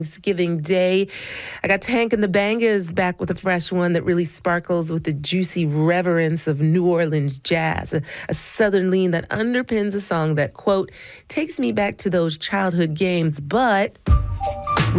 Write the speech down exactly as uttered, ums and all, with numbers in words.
Thanksgiving Day. I got Tank and the Bangas back with a fresh one that really sparkles with the juicy reverence of New Orleans jazz, a, a southern lean that underpins a song that, quote, takes me back to those childhood games, but